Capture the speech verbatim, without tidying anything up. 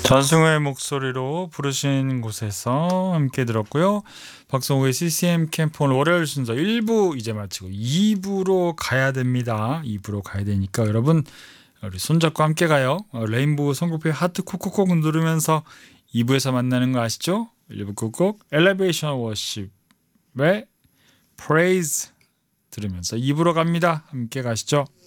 전승우의 목소리로 부르신 곳에서 함께 들었고요. 박성우의 씨씨엠 캠프 오늘 월요일 순서 일 부 이제 마치고 이 부로 가야 됩니다. 이 부로 가야 되니까 여러분 우리 손잡고 함께 가요. 레인보우 선곡표 하트 콕콕콕 누르면서 이 부에서 만나는 거 아시죠? 일 부 끝곡 엘리베이션 워십의 Praise 들으면서 이 부로 갑니다. 함께 가시죠.